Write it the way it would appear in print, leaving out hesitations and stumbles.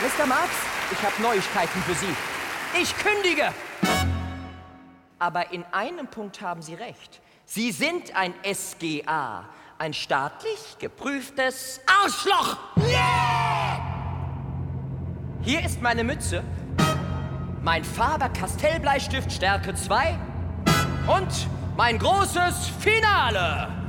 Mr. Marx, ich habe Neuigkeiten für Sie. Ich kündige! Aber in einem Punkt haben Sie recht. Sie sind ein SGA, ein staatlich geprüftes Arschloch! Yeah! Hier ist meine Mütze, mein Faber-Castell-Bleistift Stärke 2 und mein großes Finale!